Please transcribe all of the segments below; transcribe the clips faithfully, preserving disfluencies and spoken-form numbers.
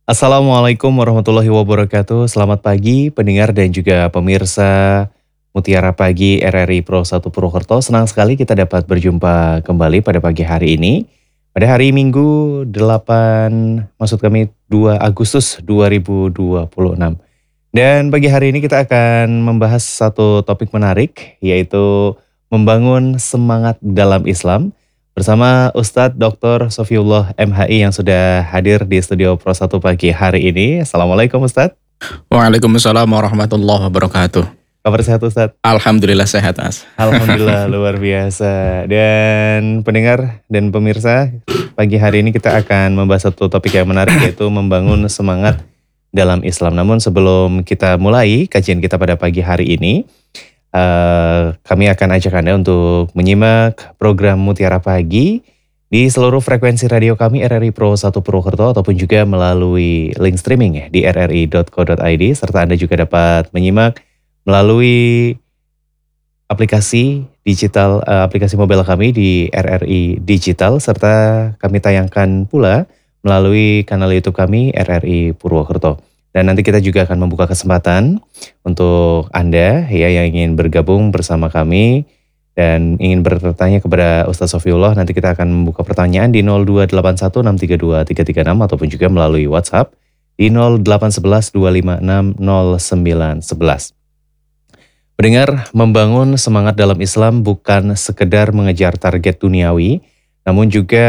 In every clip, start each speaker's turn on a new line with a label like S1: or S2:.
S1: Assalamualaikum warahmatullahi wabarakatuh. Selamat pagi pendengar dan juga pemirsa Mutiara Pagi R R I Pro satu Purwokerto. Senang sekali kita dapat berjumpa kembali pada pagi hari ini. Pada hari Minggu delapan, maksud kami dua Agustus dua ribu dua puluh enam. Dan pagi hari ini kita akan membahas satu topik menarik, yaitu membangun semangat dalam Islam bersama Ustadz doktor Sofiullah M Hi yang sudah hadir di studio Pro satu pagi hari ini. Assalamualaikum Ustadz.
S2: Waalaikumsalam warahmatullahi wabarakatuh.
S1: Kabar sehat Ustadz?
S2: Alhamdulillah sehat, Mas.
S1: Alhamdulillah luar biasa. Dan pendengar dan pemirsa, pagi hari ini kita akan membahas satu topik yang menarik, yaitu membangun semangat dalam Islam. Namun sebelum kita mulai kajian kita pada pagi hari ini, Uh, kami akan ajak Anda untuk menyimak program Mutiara Pagi di seluruh frekuensi radio kami R R I Pro satu Purwokerto ataupun juga melalui link streaming ya di r r i dot co dot i d, serta Anda juga dapat menyimak melalui aplikasi digital, uh, aplikasi mobile kami di R R I Digital, serta kami tayangkan pula melalui kanal YouTube kami R R I Purwokerto. Dan nanti kita juga akan membuka kesempatan untuk Anda ya yang ingin bergabung bersama kami dan ingin bertanya kepada Ustadz Sofiullah. Nanti kita akan membuka pertanyaan di nol dua delapan satu enam tiga dua tiga tiga enam ataupun juga melalui WhatsApp di nol delapan satu satu dua lima enam nol sembilan satu satu. Pendengar, membangun semangat dalam Islam bukan sekedar mengejar target duniawi, namun juga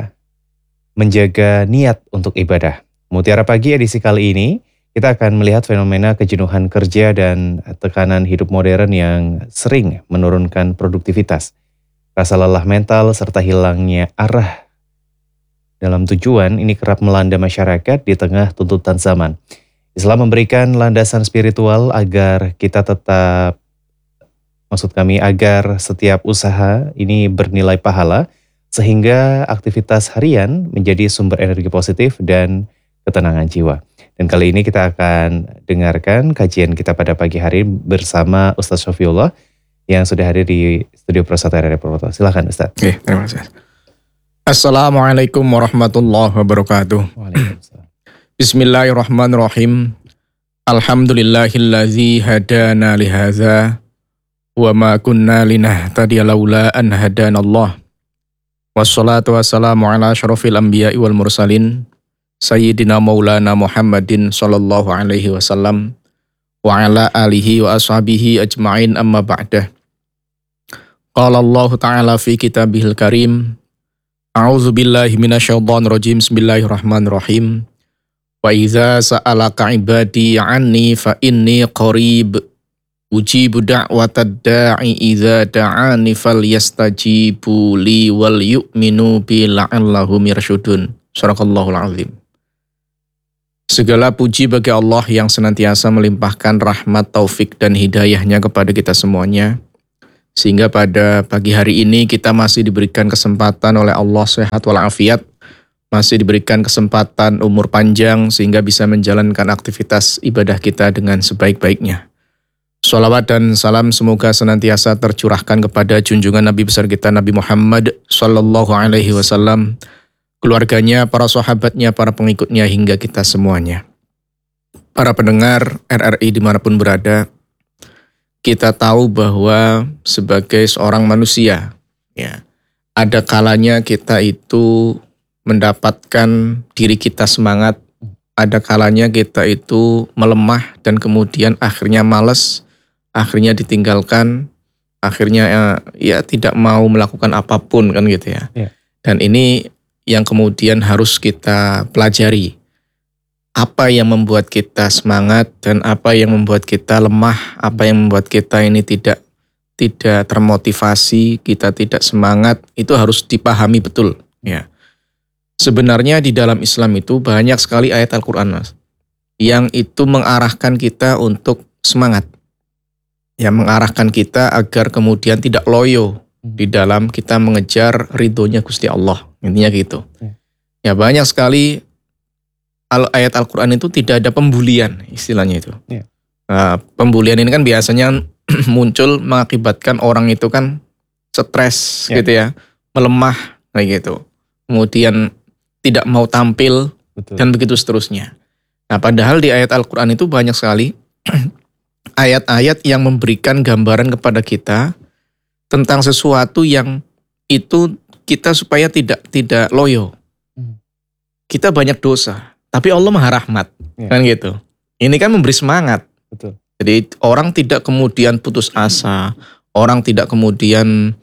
S1: menjaga niat untuk ibadah. Mutiara Pagi edisi kali ini kita akan melihat fenomena kejenuhan kerja dan tekanan hidup modern yang sering menurunkan produktivitas. Rasa lelah mental serta hilangnya arah dalam tujuan ini kerap melanda masyarakat di tengah tuntutan zaman. Islam memberikan landasan spiritual agar kita tetap, maksud kami agar setiap usaha ini bernilai pahala, sehingga aktivitas harian menjadi sumber energi positif dan ketenangan jiwa. Dan kali ini kita akan dengarkan kajian kita pada pagi hari bersama Ustadz Sofiullah yang sudah hadir di studio Pro satu R R I Purwokerto. Silakan Ustadz.
S2: Oke, terima kasih. Assalamualaikum warahmatullahi wabarakatuh.
S1: Waalaikumsalam.
S2: Bismillahirrahmanirrahim. Alhamdulillahillazi hadana lihadza wa ma kunna linahtadiya laula an hadanallah. Wassalatu wassalamu ala asyrafil anbiya'i wal mursalin Sayyidina Maulana Muhammadin sallallahu alaihi wasallam wa ala alihi wa ashabihi ajma'in amma ba'dah. Qala Allah Ta'ala fi kitabihil karim, A'udzu billahi minasyaitonir rajim. Bismillahirrahmanirrahim. Wa idza sa'alaka ibadi 'anni fa inni qarib ujibu da'watad da'i idza da'ani falyastajibu li wal yu'minu bi la'allahum yarshudun. Shadaqallahul azim. Segala puji bagi Allah yang senantiasa melimpahkan rahmat, taufik, dan hidayahnya kepada kita semuanya. Sehingga pada pagi hari ini kita masih diberikan kesempatan oleh Allah sehat walafiat. Masih diberikan kesempatan umur panjang sehingga bisa menjalankan aktivitas ibadah kita dengan sebaik-baiknya. Shalawat dan salam semoga senantiasa tercurahkan kepada junjungan Nabi besar kita Nabi Muhammad sallallahu alaihi wasallam, keluarganya, para sahabatnya, para pengikutnya, hingga kita semuanya. Para pendengar R R I dimanapun berada, kita tahu bahwa sebagai seorang manusia, ya, ada kalanya kita itu mendapatkan diri kita semangat, ada kalanya kita itu melemah dan kemudian akhirnya malas, akhirnya ditinggalkan, akhirnya ya, ya tidak mau melakukan apapun kan gitu ya.
S1: Ya.
S2: Dan ini yang kemudian harus kita pelajari. Apa yang membuat kita semangat dan apa yang membuat kita lemah, apa yang membuat kita ini tidak tidak termotivasi, kita tidak semangat, itu harus dipahami betul. Ya. Sebenarnya di dalam Islam itu banyak sekali ayat Al-Quran, Mas, yang itu mengarahkan kita untuk semangat. Yang mengarahkan kita agar kemudian tidak loyo di dalam kita mengejar ridhonya Gusti Allah. Intinya gitu. Ya, banyak sekali ayat Al-Quran itu tidak ada pembulian, istilahnya itu.
S1: Ya.
S2: Nah, pembulian ini kan biasanya muncul mengakibatkan orang itu kan stres
S1: ya.
S2: gitu ya, melemah kayak gitu. Kemudian tidak mau tampil.
S1: Betul.
S2: Dan begitu seterusnya. Nah, padahal di ayat Al-Quran itu banyak sekali ayat-ayat yang memberikan gambaran kepada kita tentang sesuatu yang itu kita supaya tidak tidak loyo.
S1: Hmm.
S2: Kita banyak dosa, tapi Allah Maha Rahmat,
S1: Ya.
S2: kan gitu. Ini kan memberi semangat.
S1: Betul.
S2: Jadi orang tidak kemudian putus asa, orang tidak kemudian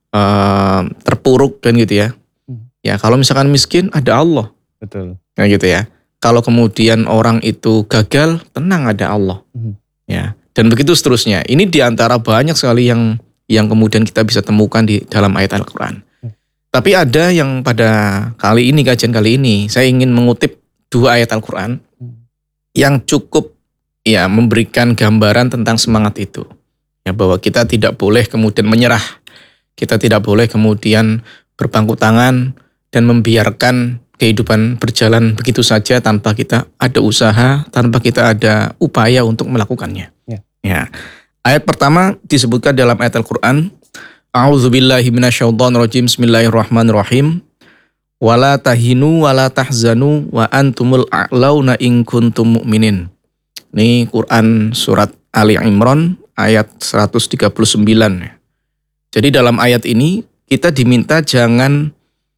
S2: uh, terpuruk kan gitu ya.
S1: Hmm.
S2: Ya kalau misalkan miskin ada Allah,
S1: Betul.
S2: kan gitu ya. Kalau kemudian orang itu gagal, tenang ada Allah.
S1: Hmm.
S2: Ya, dan begitu seterusnya. Ini diantara banyak sekali yang yang kemudian kita bisa temukan di dalam ayat Al-Quran.
S1: Hmm.
S2: Tapi ada yang pada kali ini, kajian kali ini, saya ingin mengutip dua ayat Al-Quran
S1: Hmm.
S2: yang cukup ya memberikan gambaran tentang semangat itu. Ya, bahwa kita tidak boleh kemudian menyerah. Kita tidak boleh kemudian berpangku tangan dan membiarkan kehidupan berjalan begitu saja tanpa kita ada usaha, tanpa kita ada upaya untuk melakukannya.
S1: Ya.
S2: Ya. Ayat pertama disebutkan dalam ayat Al-Quran. A'udzubillahi minasyaitonirrajim. Bismillahirrahmanirrahim. Wala tahinu wala tahzanu wa antumul a'launa in kuntum mu'minin. Ini Quran surat Ali Imran ayat seratus tiga puluh sembilan. Jadi dalam ayat ini kita diminta jangan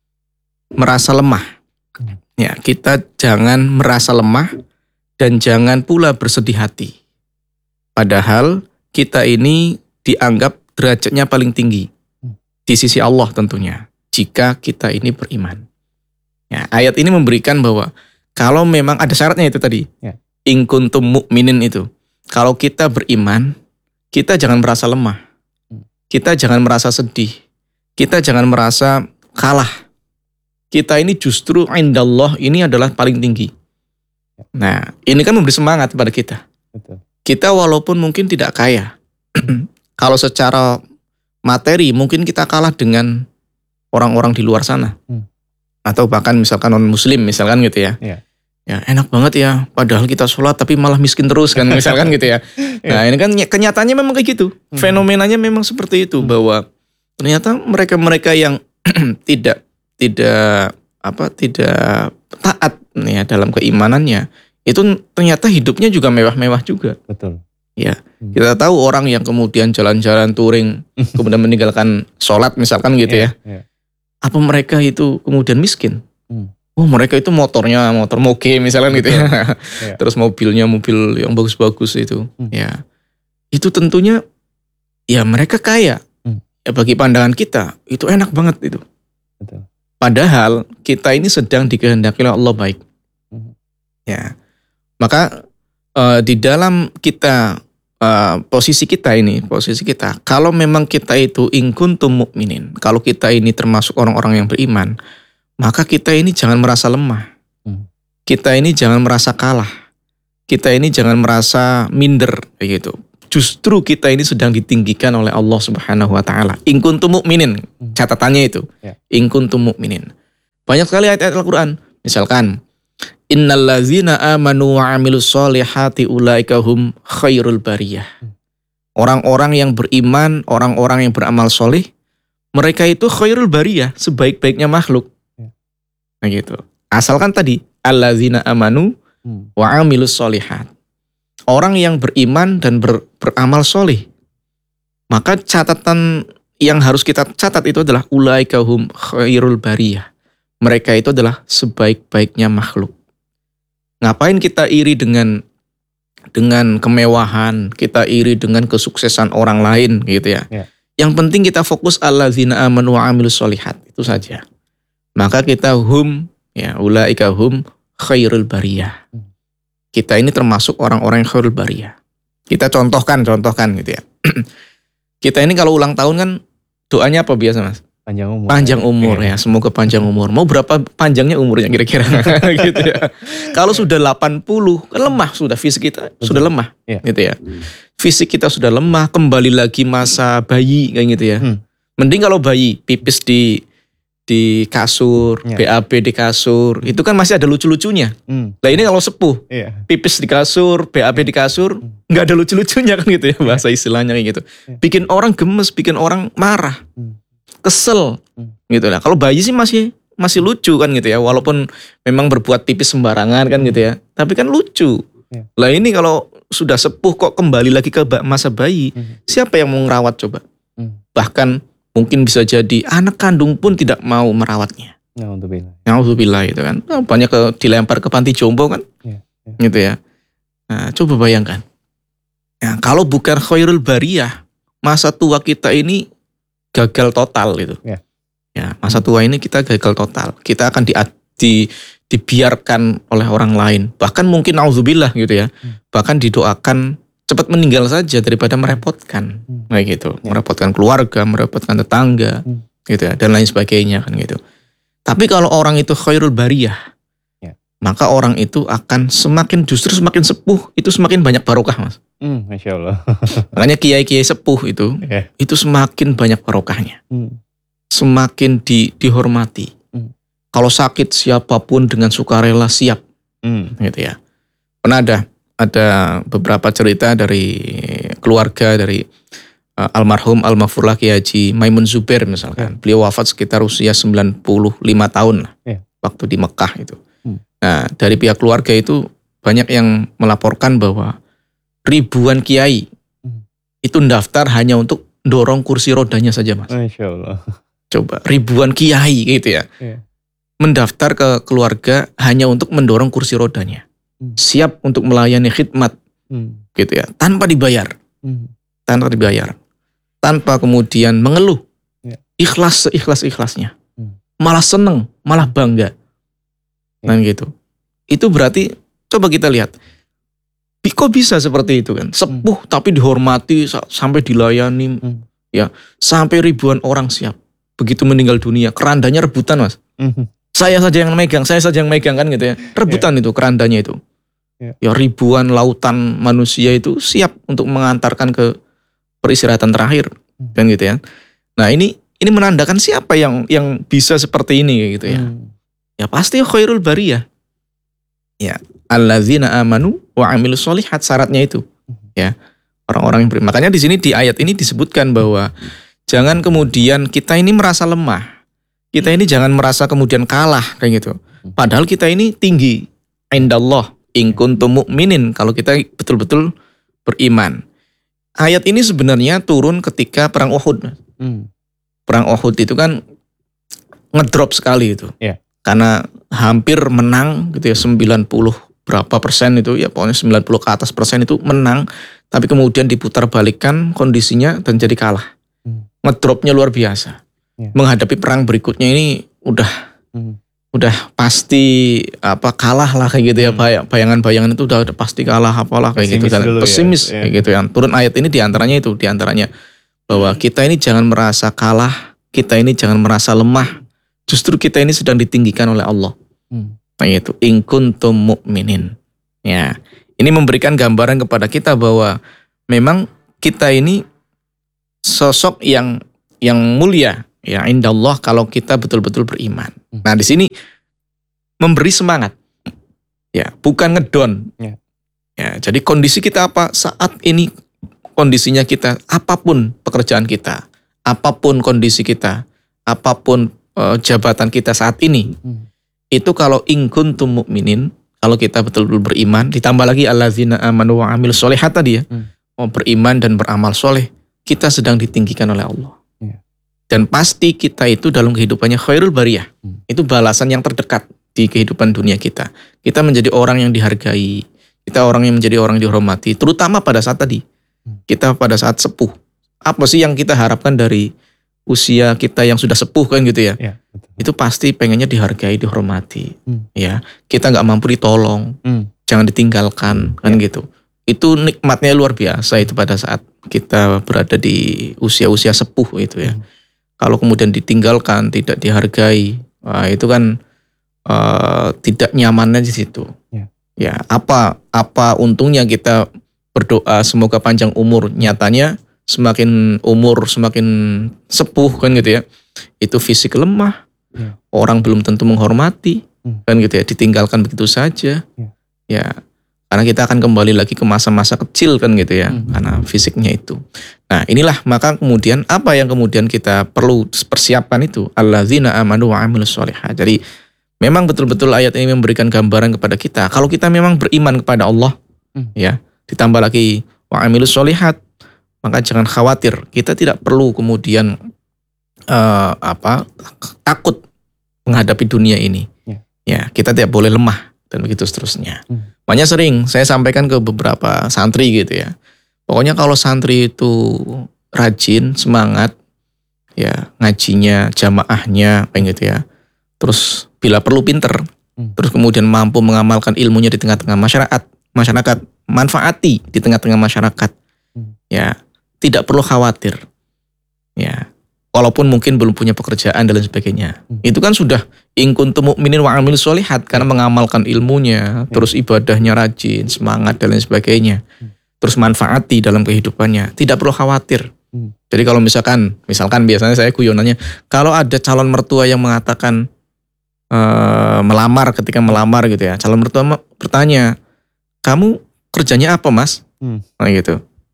S2: merasa lemah. Ya, kita jangan merasa lemah dan jangan pula bersedih hati. Padahal kita ini dianggap derajatnya paling tinggi di sisi Allah tentunya, jika kita ini beriman. Ya, ayat ini memberikan bahwa kalau memang ada syaratnya itu tadi,
S1: Ya.
S2: in kuntum mu'minin itu. Kalau kita beriman, kita jangan merasa lemah. Kita jangan merasa sedih. Kita jangan merasa kalah. Kita ini justru indallah ini adalah paling tinggi. Nah, ini kan memberi semangat kepada kita.
S1: Betul.
S2: Kita walaupun mungkin tidak kaya, kalau secara materi mungkin kita kalah dengan orang-orang di luar sana.
S1: Hmm.
S2: Atau bahkan misalkan non-muslim misalkan gitu ya.
S1: Ya.
S2: Ya enak banget ya, padahal kita sholat tapi malah miskin terus kan misalkan gitu ya. Nah ini kan kenyataannya memang kayak gitu.
S1: Hmm.
S2: Fenomenanya memang seperti itu,
S1: Hmm.
S2: bahwa ternyata mereka-mereka yang tidak tidak apa tidak taat ya dalam keimanannya itu ternyata hidupnya juga mewah-mewah juga.
S1: Betul.
S2: Ya,
S1: Hmm.
S2: kita tahu orang yang kemudian jalan-jalan touring kemudian meninggalkan sholat misalkan gitu ya.
S1: Ya.
S2: Apa mereka itu kemudian miskin?
S1: Hmm.
S2: Oh mereka itu motornya motor moge misalkan gitu ya.
S1: Ya.
S2: Terus mobilnya mobil yang bagus-bagus itu.
S1: Hmm.
S2: Ya, itu tentunya ya mereka kaya.
S1: Hmm.
S2: Ya bagi pandangan kita itu enak banget itu.
S1: Betul.
S2: Padahal kita ini sedang dikehendaki oleh Allah baik.
S1: Hmm.
S2: Ya, maka uh, di dalam kita uh, posisi kita ini, posisi kita, kalau memang kita itu in kuntum mu'minin, kalau kita ini termasuk orang-orang yang beriman, maka kita ini jangan merasa lemah.
S1: Hmm.
S2: Kita ini jangan merasa kalah. Kita ini jangan merasa minder kayak gitu. Justru kita ini sedang ditinggikan oleh Allah Subhanahu wa taala. In kuntum mu'minin. Catatannya itu.
S1: Ya.
S2: In kuntum mu'minin. Banyak sekali ayat-ayat Al-Qur'an. Misalkan innallazina amanu wa 'amilus solihati ulaika hum khairul bariyah. Orang-orang yang beriman, orang-orang yang beramal soleh, mereka itu khairul bariyah, sebaik-baiknya makhluk.
S1: Ya.
S2: Nah gitu. Asalkan tadi allazina amanu
S1: Hmm.
S2: wa 'amilus solihat. Orang yang beriman dan ber, beramal soleh. Maka catatan yang harus kita catat itu adalah ulaika hum khairul bariyah. Mereka itu adalah sebaik-baiknya makhluk. Ngapain kita iri dengan dengan kemewahan, kita iri dengan kesuksesan orang lain gitu ya.
S1: Ya.
S2: Yang penting kita fokus allazina amanu wa 'amilus solihat, itu saja. Maka kita hum ya ulaika hum khairul bariyah.
S1: Hmm.
S2: Kita ini termasuk orang-orang yang khairul bariyah. Kita contohkan, contohkan gitu ya. Kita ini kalau ulang tahun kan doanya apa biasa Mas?
S1: Panjang umur.
S2: Panjang umur ya, semoga panjang umur. Mau berapa panjangnya umurnya kira-kira gitu ya. Kalau sudah delapan puluh, kan lemah sudah fisik kita, sudah lemah
S1: Ya.
S2: gitu ya. Fisik kita sudah lemah, kembali lagi masa bayi kayak gitu ya.
S1: Hmm.
S2: Mending kalau bayi pipis di di kasur,
S1: Ya.
S2: B A B di kasur, itu kan masih ada lucu-lucunya.
S1: Hmm.
S2: Lah ini kalau sepuh,
S1: Iya.
S2: pipis di kasur, B A B di kasur, nggak ada lucu-lucunya kan gitu ya bahasa istilahnya kayak gitu.
S1: Ya.
S2: Bikin orang gemes, bikin orang marah,
S1: Hmm.
S2: kesel,
S1: Hmm.
S2: gitu lah. Kalau bayi sih masih masih lucu kan gitu ya. Walaupun memang berbuat pipis sembarangan kan gitu ya. Tapi kan lucu.
S1: Ya.
S2: Lah ini kalau sudah sepuh kok kembali lagi ke masa bayi. Hmm. Siapa yang mau ngerawat coba? Hmm. Bahkan mungkin bisa jadi anak kandung pun tidak mau merawatnya.
S1: Nauzubillah.
S2: Nauzubillah itu kan. Nah, banyak ke, dilempar ke panti jompo kan. Ya, ya. Gitu ya. Nah, coba bayangkan. Ya, kalau bukan khairul bariyah, masa tua kita ini gagal total gitu. Ya. Ya, masa tua ini kita gagal total. Kita akan di, di dibiarkan oleh orang lain. Bahkan mungkin nauzubillah gitu ya. Hmm. Bahkan didoakan cepat meninggal saja daripada merepotkan. Hmm. Kayak gitu. Ya. Merepotkan keluarga, merepotkan tetangga, hmm. gitu ya, dan lain sebagainya kan gitu. Tapi kalau orang itu khairul bariyah, ya. Maka orang itu akan semakin justru semakin sepuh, itu semakin banyak barokah, Mas.
S1: Hmm, Masya Allah.
S2: Makanya kiai-kiai sepuh itu, yeah. itu semakin banyak barokahnya. Hmm. Semakin di, dihormati. Hmm. Kalau sakit siapapun dengan sukarela siap. Hmm. Gitu ya. Pernah ada, ada beberapa cerita dari keluarga dari uh, almarhum almarhumlah Kiai Haji Maimun Zubair misalkan. Yeah. Beliau wafat sekitar usia sembilan puluh lima tahun lah. Yeah. Waktu di Mekah itu. Hmm. Nah, dari pihak keluarga itu banyak yang melaporkan bahwa ribuan kiai hmm. itu daftar hanya untuk dorong kursi rodanya saja, Mas.
S1: Masya Allah.
S2: Coba ribuan kiai gitu ya. Yeah. Mendaftar ke keluarga hanya untuk mendorong kursi rodanya. Hmm. Siap untuk melayani khidmat. Hmm. Gitu ya. Tanpa dibayar. Hmm. Tanpa dibayar. Tanpa kemudian mengeluh. Yeah. Ikhlas seikhlas-ikhlasnya. Hmm. Malah seneng, malah bangga. Yeah. Nah gitu. Itu berarti coba kita lihat. Kok bisa seperti itu kan? Sepuh hmm. tapi dihormati sampai dilayani. Hmm. Ya, sampai ribuan orang siap. Begitu meninggal dunia, kerandanya rebutan, Mas. Hmm. Saya saja yang megang, saya saja yang megang kan gitu ya. Rebutan yeah. itu kerandanya itu. Yeah. Ya ribuan lautan manusia itu siap untuk mengantarkan ke peristirahatan terakhir. Hmm. Kan gitu ya. Nah, ini ini menandakan siapa yang yang bisa seperti ini gitu ya. Hmm. Ya pasti khairul bariyah. Ya, alladzina amanu wa amilus sholihat, syaratnya itu. Ya. Orang-orang yang beriman. Makanya di sini di ayat ini disebutkan bahwa jangan kemudian kita ini merasa lemah. Kita ini jangan merasa kemudian kalah kayak gitu. Padahal kita ini tinggi. Indallah in kuntum mu'minin, kalau kita betul-betul beriman. Ayat ini sebenarnya turun ketika perang Uhud. Hmm. Perang Uhud itu kan ngedrop sekali itu. Yeah. Karena hampir menang gitu ya, sembilan puluh berapa persen itu ya, pokoknya sembilan puluh ke atas persen itu menang, tapi kemudian diputar balikan kondisinya dan jadi kalah. Hmm. Ngedropnya luar biasa. Yeah. Menghadapi perang berikutnya ini udah hmm. udah pasti apa kalah lah kayak gitu ya, hmm. bayangan-bayangan itu udah, udah pasti kalah apalah kayak pesimis gitu kan, pesimis ya. Kayak gitu ya. Turun ayat ini diantaranya itu, diantaranya bahwa kita ini jangan merasa kalah, kita ini jangan merasa lemah, justru kita ini sedang ditinggikan oleh Allah. Hmm. Nah itu in kuntum mu'minin. Ya, ini memberikan gambaran kepada kita bahwa memang kita ini sosok yang yang mulia. Ya indallah kalau kita betul-betul beriman. Nah di sini memberi semangat, ya bukan ngedon. Ya. Ya jadi kondisi kita apa saat ini, kondisinya kita apapun pekerjaan kita, apapun kondisi kita, apapun uh, jabatan kita saat ini, hmm. itu kalau in kuntum mu'minin, kalau kita betul-betul beriman, ditambah lagi alladzina amanu wa amilus sholihat tadi ya, hmm. mau beriman dan beramal soleh, kita sedang ditinggikan oleh Allah. Dan pasti kita itu dalam kehidupannya khairul bariyah. Hmm. Itu balasan yang terdekat di kehidupan dunia kita. Kita menjadi orang yang dihargai. Kita orang yang menjadi orang yang dihormati. Terutama pada saat tadi. Hmm. Kita pada saat sepuh. Apa sih yang kita harapkan dari usia kita yang sudah sepuh kan gitu ya. Ya betul. Itu pasti pengennya dihargai, dihormati. Hmm. Ya, kita gak mampu ditolong. Hmm. Jangan ditinggalkan kan ya. Gitu. Itu nikmatnya luar biasa itu pada saat kita berada di usia-usia sepuh itu ya. Hmm. Kalau kemudian ditinggalkan, tidak dihargai, wah itu kan uh, tidak nyamannya di situ. Ya. Ya, apa apa untungnya kita berdoa semoga panjang umur, nyatanya semakin umur semakin sepuh kan gitu ya. Itu fisik lemah, ya. Orang belum tentu menghormati, hmm. kan gitu ya, ditinggalkan begitu saja. Ya. Ya, Karena kita akan kembali lagi ke masa-masa kecil kan gitu ya, hmm. karena fisiknya itu. Nah inilah maka kemudian apa yang kemudian kita perlu persiapkan itu, alladzina amanu wa amilus sholihat. Jadi memang betul-betul ayat ini memberikan gambaran kepada kita. Kalau kita memang beriman kepada Allah, hmm. ya, ditambah lagi wa amilus sholihat, maka jangan khawatir. Kita tidak perlu kemudian uh, apa takut menghadapi dunia ini. Ya, ya kita tidak boleh lemah dan begitu seterusnya. Hmm. Makanya sering saya sampaikan ke beberapa santri gitu ya. Pokoknya kalau santri itu rajin, semangat, ya ngajinya, jamaahnya, kayak gitu ya. Terus bila perlu pinter, hmm. terus kemudian mampu mengamalkan ilmunya di tengah-tengah masyarakat, masyarakat manfaati di tengah-tengah masyarakat, hmm. ya tidak perlu khawatir, ya. Walaupun mungkin belum punya pekerjaan dan lain sebagainya. Hmm. Itu kan sudah in kuntum mu'minin wa amilus sholihat karena mengamalkan ilmunya, hmm. terus ibadahnya rajin, semangat dan lain sebagainya. Hmm. Terus manfaati dalam kehidupannya. Tidak perlu khawatir. Hmm. Jadi kalau misalkan, misalkan biasanya saya guyonannya, kalau ada calon mertua yang mengatakan uh, melamar ketika melamar gitu ya, calon mertua bertanya, "Kamu kerjanya apa, Mas?" Hmm. Nah gitu.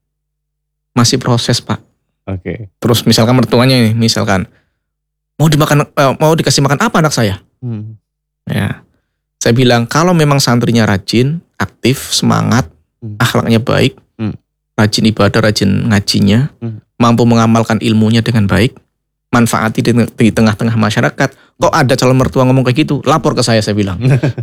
S2: Masih proses, Pak.
S1: Oke. Okay.
S2: Terus misalkan mertuanya nih, misalkan mau dimakan, mau dikasih makan apa anak saya? Hmm. Ya, saya bilang kalau memang santrinya rajin, aktif, semangat, hmm. akhlaknya baik, hmm. rajin ibadah, rajin ngajinya, hmm. mampu mengamalkan ilmunya dengan baik, manfaati di, di tengah-tengah masyarakat. Kok ada calon mertua ngomong kayak gitu? Lapor ke saya, saya bilang.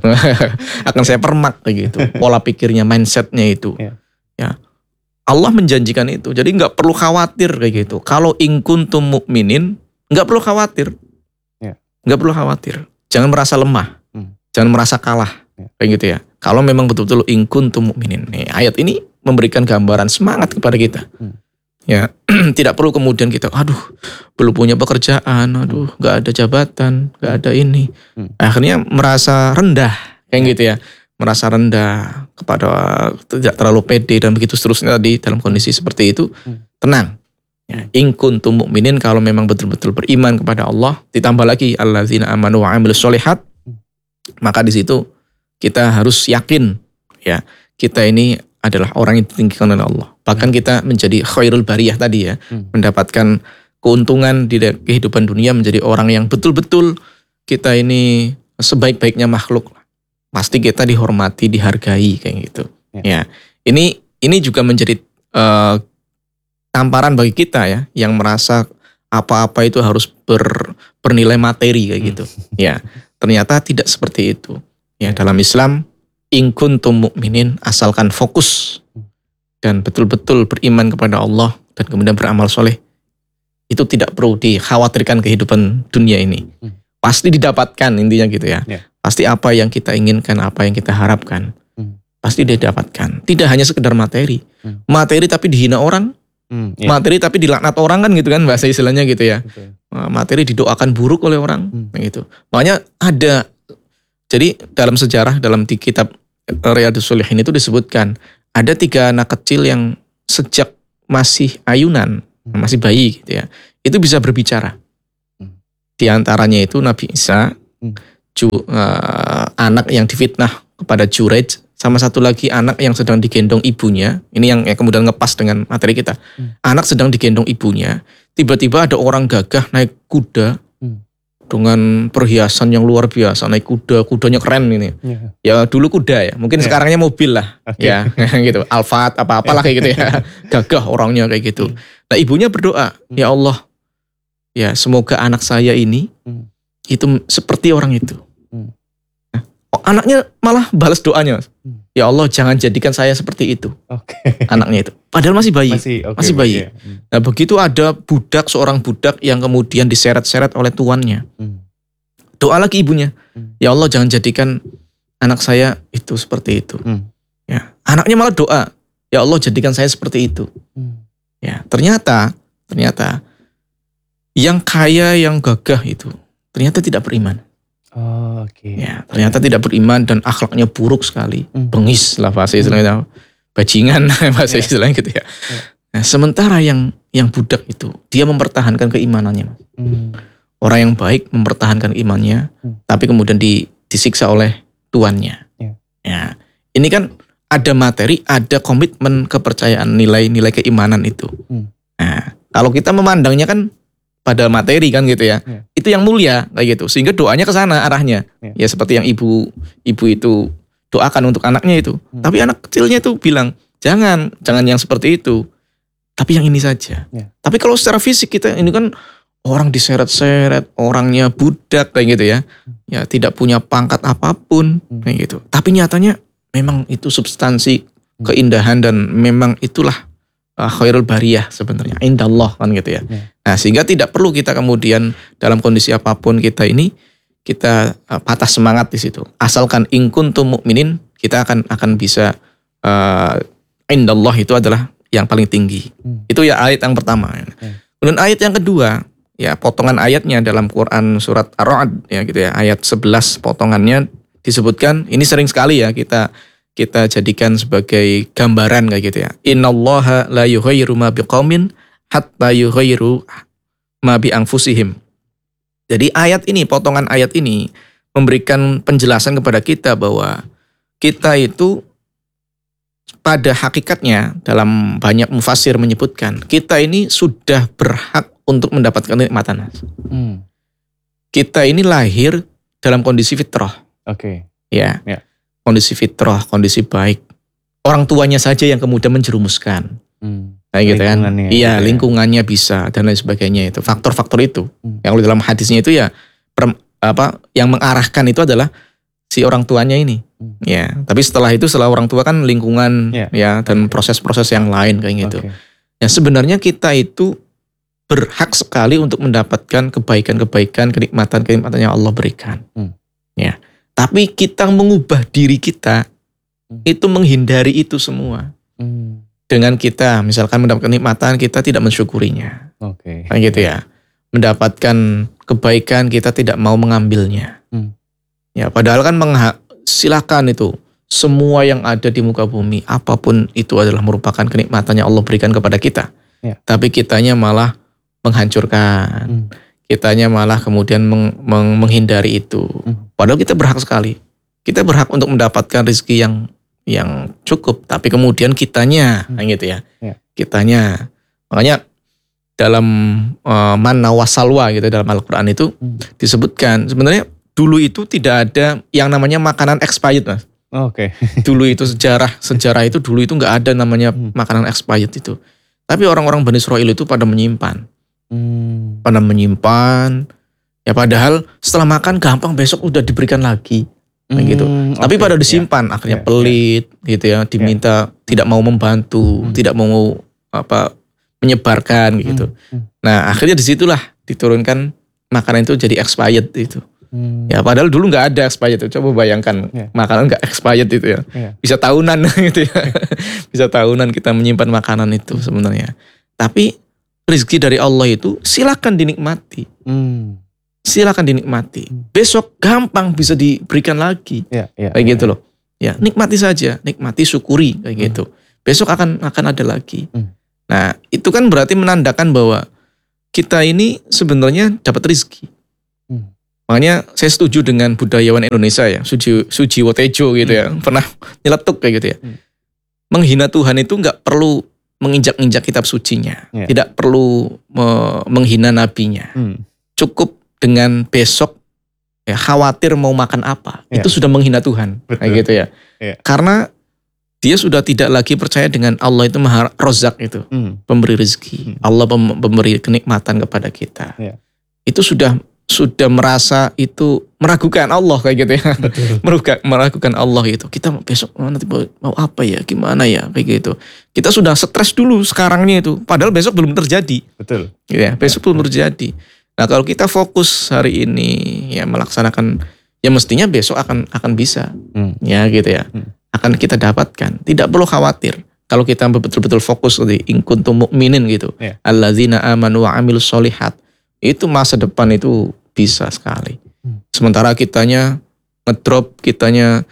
S2: Akan saya permak kayak gitu. Pola pikirnya, mindsetnya itu. Yeah. Ya. Allah menjanjikan itu, jadi nggak perlu khawatir kayak gitu. Kalau in kuntum mu'minin, nggak perlu khawatir,
S1: ya.
S2: nggak perlu khawatir. Jangan merasa lemah, hmm. jangan merasa kalah, ya. kayak gitu ya. Kalau memang betul-betul in kuntum mu'minin, nih, ayat ini memberikan gambaran semangat kepada kita. Hmm. Ya, tidak perlu kemudian kita, aduh, belum punya pekerjaan, aduh, nggak ada jabatan, nggak ada ini, hmm. akhirnya merasa rendah, kayak ya. gitu ya. Merasa rendah, kepada tidak terlalu pede dan begitu seterusnya tadi dalam kondisi seperti itu, hmm. tenang. Ya, in kuntum mu'minin, kalau memang betul-betul beriman kepada Allah, ditambah lagi alladzina amanu wa amilus sholihat, hmm. maka di situ kita harus yakin ya, kita ini adalah orang yang ditinggikan oleh Allah. Bahkan hmm. kita menjadi khairul bariyah tadi ya, hmm. mendapatkan keuntungan di kehidupan dunia, menjadi orang yang betul-betul kita ini sebaik-baiknya makhluk. Pasti kita dihormati, dihargai kayak gitu. Ya, ya. Ini ini juga menjadi uh, tamparan bagi kita ya, yang merasa apa-apa itu harus ber, bernilai materi kayak gitu. Hmm. Ya, ternyata tidak seperti itu. Ya, dalam Islam, in kuntum mu'minin, asalkan fokus dan betul-betul beriman kepada Allah dan kemudian beramal soleh, itu tidak perlu dikhawatirkan kehidupan dunia ini. Hmm. Pasti didapatkan intinya gitu ya. ya. Pasti apa yang kita inginkan, apa yang kita harapkan, hmm. pasti didapatkan. Tidak hanya sekedar materi. Hmm. Materi tapi dihina orang, hmm, yeah. materi tapi dilaknat orang kan gitu kan bahasa istilahnya gitu ya. Okay. Materi didoakan buruk oleh orang, hmm. gitu. Makanya ada, jadi dalam sejarah, dalam di kitab Riyadhus Shalihin itu disebutkan, ada tiga anak kecil yang sejak masih ayunan, hmm. masih bayi gitu ya, itu bisa berbicara. Hmm. Di antaranya itu Nabi Isa, hmm. Ju, uh, anak yang difitnah kepada Jurej, sama satu lagi anak yang sedang digendong ibunya. Ini yang, yang kemudian ngepas dengan materi kita. Hmm. Anak sedang digendong ibunya, tiba-tiba ada orang gagah naik kuda hmm. dengan perhiasan yang luar biasa, naik kuda, kudanya keren ini. Yeah. Ya dulu kuda ya, mungkin yeah. sekarangnya mobil lah, okay. ya gitu, Alphard apa-apalah kayak gitu ya, gagah orangnya kayak gitu. Hmm. Nah ibunya berdoa, hmm. ya Allah, ya semoga anak saya ini hmm. itu seperti orang itu. Hmm. Nah, anaknya malah balas doanya, hmm. ya Allah jangan jadikan saya seperti itu. Okay. Anaknya itu, padahal masih bayi, masih, okay, masih bayi. Okay. Hmm. Nah begitu ada budak, seorang budak yang kemudian diseret-seret oleh tuannya. Hmm. Doa lagi ibunya, hmm. ya Allah jangan jadikan anak saya itu seperti itu. Hmm. Ya, anaknya malah doa, ya Allah jadikan saya seperti itu. Hmm. Ya, ternyata, ternyata yang kaya, yang gagah itu ternyata tidak beriman.
S1: Oh, oke. Okay.
S2: Ya, ternyata tidak beriman dan akhlaknya buruk sekali. Mm. Bengis lah bahasa istilahnya. Mm. Bajingan bahasa yeah. istilahnya gitu ya. Yeah. Nah, sementara yang yang budak itu, dia mempertahankan keimanannya. Mm. Orang yang baik mempertahankan imannya, mm. tapi kemudian di, disiksa oleh tuannya. Yeah. Ya, ini kan ada materi, ada komitmen kepercayaan, nilai-nilai keimanan itu. Hmm. Nah, kalau kita memandangnya kan pada materi kan gitu ya, yeah. itu yang mulia kayak gitu, sehingga doanya ke sana arahnya. Yeah. Ya seperti yang ibu ibu itu doakan untuk anaknya itu. Hmm. Tapi anak kecilnya itu bilang, jangan, jangan yang seperti itu. Tapi yang ini saja. Yeah. Tapi kalau secara fisik kita ini kan orang diseret-seret, orangnya budak kayak gitu ya. Ya tidak punya pangkat apapun hmm. kayak gitu. Tapi nyatanya memang itu substansi hmm. keindahan dan memang itulah uh, khairul bariyah sebenarnya. Indallah kan gitu ya. Yeah. Nah, sehingga tidak perlu kita kemudian dalam kondisi apapun kita ini kita uh, patah semangat di situ. Asalkan in kuntum mu'minin, kita akan akan bisa uh, indallah itu adalah yang paling tinggi. Hmm. Itu ya ayat yang pertama. Hmm. Kemudian ayat yang kedua, ya potongan ayatnya dalam Quran surat Ar-Ra'd ya gitu ya, ayat sebelas potongannya disebutkan, ini sering sekali ya kita kita jadikan sebagai gambaran kayak gitu ya. Innallaha la yughayyiru ma biqaumin hatta yughayyiru ma bi anfusihim. Jadi ayat ini, potongan ayat ini memberikan penjelasan kepada kita bahwa kita itu pada hakikatnya dalam banyak mufassir menyebutkan kita ini sudah berhak untuk mendapatkan kenikmatan. Hmm. Kita ini lahir dalam kondisi fitrah. Oke. Okay. Ya. Yeah. Kondisi fitrah, kondisi baik. Orang tuanya saja yang kemudian menjerumuskan. Hmm. Nah gitu kan. Iya, gitu lingkungannya ya. Bisa dan lain sebagainya itu. Faktor-faktor itu. Hmm. Yang dalam hadisnya itu ya per, apa yang mengarahkan itu adalah si orang tuanya ini. Hmm. Ya, tapi setelah itu setelah orang tua kan lingkungan yeah. ya dan proses-proses yang lain kayak gitu. Okay. Ya sebenarnya kita itu berhak sekali untuk mendapatkan kebaikan-kebaikan, kenikmatan-kenikmatan yang Allah berikan. Hmm. Ya. Tapi kita mengubah diri kita hmm. itu menghindari itu semua. Hmm. Dengan kita misalkan mendapatkan kenikmatan kita tidak mensyukurinya. Oke. Okay. Kayak gitu ya. Mendapatkan kebaikan kita tidak mau mengambilnya. Hmm. Ya, padahal kan mengha- silakan itu semua yang ada di muka bumi apapun itu adalah merupakan kenikmatan yang Allah berikan kepada kita. Ya. Tapi kitanya malah menghancurkan. Hmm. Kitanya malah kemudian meng, meng, menghindari itu. Hmm. Padahal kita berhak sekali. Kita berhak untuk mendapatkan rezeki yang yang cukup. Tapi kemudian kitanya, hmm. gitu ya. ya. Kitanya. Makanya dalam uh, manna wasalwa gitu dalam Al-Quran itu hmm. disebutkan sebenarnya dulu itu tidak ada yang namanya makanan expired, Mas. Oh, Oke. Okay. Dulu itu sejarah sejarah itu dulu itu nggak ada namanya hmm. makanan expired itu. Tapi orang-orang Bani Israil itu pada menyimpan. Hmm. Pada menyimpan, ya padahal setelah makan gampang besok udah diberikan lagi, hmm, gitu. Okay. Tapi pada disimpan, yeah. akhirnya yeah. pelit, yeah. gitu ya, diminta yeah. tidak mau membantu, hmm. tidak mau apa menyebarkan, gitu. Hmm. Nah akhirnya disitulah diturunkan makanan itu jadi expired itu. Hmm. Ya padahal dulu nggak ada expired itu. Coba bayangkan yeah. makanan nggak expired itu ya, yeah. bisa tahunan gitu ya, bisa tahunan kita menyimpan makanan itu sebenarnya. Tapi rezeki dari Allah itu silakan dinikmati. Hmm. Silakan dinikmati. Besok gampang bisa diberikan lagi. Ya, ya, kayak ya, gitu loh. Ya, nikmati saja, nikmati, syukuri kayak hmm. gitu. Besok akan akan ada lagi. Hmm. Nah, itu kan berarti menandakan bahwa kita ini sebenarnya dapat rezeki. Hmm. Makanya saya setuju dengan budayawan Indonesia ya, Suji Sujiwo Tejo gitu ya. Hmm. Pernah nyeletuk kayak gitu ya. Hmm. Menghina Tuhan itu enggak perlu menginjak-injak kitab sucinya, yeah. tidak perlu me- menghina nabinya. Hmm. Cukup dengan besok ya khawatir mau makan apa, yeah. itu sudah menghina Tuhan. Betul. Kayak gitu ya. Yeah. Karena dia sudah tidak lagi percaya dengan Allah itu Maha Rozak itu, hmm. pemberi rezeki. Hmm. Allah pem- pemberi kenikmatan kepada kita. Yeah. Itu sudah sudah merasa itu meragukan Allah kayak gitu ya. meragukan, meragukan Allah itu. Kita besok nanti mau apa ya, gimana ya kayak gitu. Kita sudah stres dulu sekarangnya itu. Padahal besok belum terjadi. Betul. Ya, besok ya. belum terjadi. Nah kalau kita fokus hari ini ya melaksanakan, ya mestinya besok akan akan bisa. Hmm. Ya gitu ya. Hmm. Akan kita dapatkan. Tidak perlu khawatir. Kalau kita betul-betul fokus di in kuntum mu'minin gitu. Ya. Alladzina amanu wa amilus solihat. Itu masa depan itu bisa sekali. Hmm. Sementara kitanya ngedrop, kitanya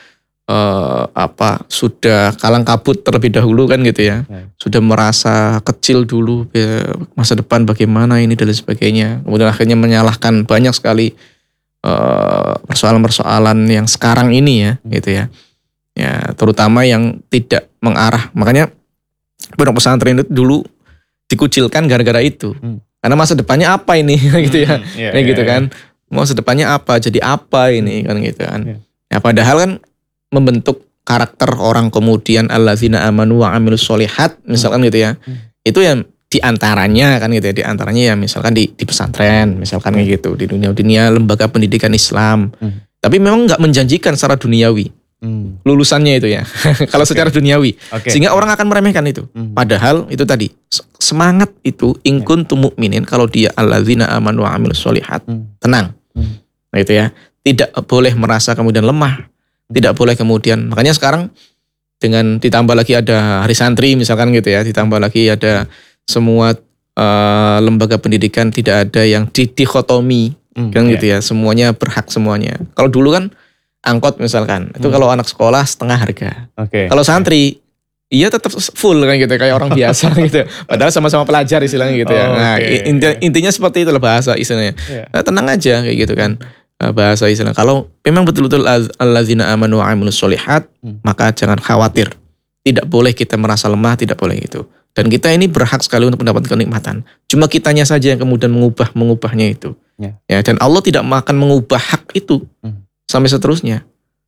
S2: uh, apa sudah kalang kabut terlebih dahulu kan gitu ya. Hmm. Sudah merasa kecil dulu ya, masa depan bagaimana ini dan lain sebagainya. Kemudian akhirnya menyalahkan banyak sekali uh, persoalan-persoalan yang sekarang ini ya, hmm. gitu ya. Ya, terutama yang tidak mengarah. Makanya pondok pesantren itu dulu dikucilkan gara-gara itu. Hmm. Karena masa depannya apa ini gitu ya. Hmm, yeah, yeah, gitu kan. Yeah. Masa depannya apa? Jadi apa ini kan gitu kan. Yeah. Ya padahal kan membentuk karakter orang kemudian allazina amanu wa amilus sholihat misalkan hmm. gitu ya. Hmm. Itu yang diantaranya kan gitu ya. Diantaranya ya misalkan di, di pesantren misalkan kayak gitu. Di dunia-dunia lembaga pendidikan Islam. Hmm. Tapi memang nggak menjanjikan secara duniawi. Hmm. Lulusannya itu ya. Kalau secara okay. duniawi. Okay. Sehingga orang akan meremehkan itu. Hmm. Padahal itu tadi semangat itu in kuntum mu'minin, kalau dia alladzina amanu wa amilus sholihat, hmm. tenang. Hmm. Nah itu ya. Tidak boleh merasa kemudian lemah. Hmm. Tidak boleh kemudian. Makanya sekarang dengan ditambah lagi ada hari santri misalkan gitu ya, ditambah lagi ada semua uh, lembaga pendidikan tidak ada yang didikotomi hmm. kan yeah. gitu ya. Semuanya berhak semuanya. Kalau dulu kan angkot misalkan, itu hmm. kalau anak sekolah setengah harga. Okay. Kalau santri, iya tetap full kan gitu, kayak orang biasa gitu. Padahal sama-sama pelajar istilahnya gitu ya. Oh, nah okay, inti, okay. intinya seperti itulah bahasa istilahnya. Yeah. Nah, tenang aja kayak gitu kan bahasa istilah. Kalau memang betul-betul allazina amanu wa amilus sholihat, hmm. maka jangan khawatir. Tidak boleh kita merasa lemah, tidak boleh itu. Dan kita ini berhak sekali untuk mendapatkan kenikmatan. Cuma kitanya saja yang kemudian mengubah mengubahnya itu. Yeah. Ya, dan Allah tidak akan mengubah hak itu. Hmm. Sampai seterusnya,